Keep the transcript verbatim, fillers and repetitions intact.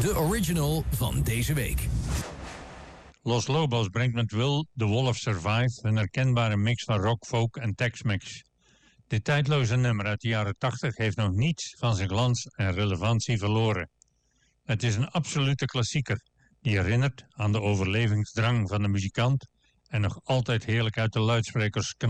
de original van deze week. Los Lobos brengt met Will the Wolf Survive een herkenbare mix van rock, folk en Tex-Mex. Dit tijdloze nummer uit de jaren tachtig heeft nog niets van zijn glans en relevantie verloren. Het is een absolute klassieker die herinnert aan de overlevingsdrang van de muzikant en nog altijd heerlijk uit de luidsprekers knalt.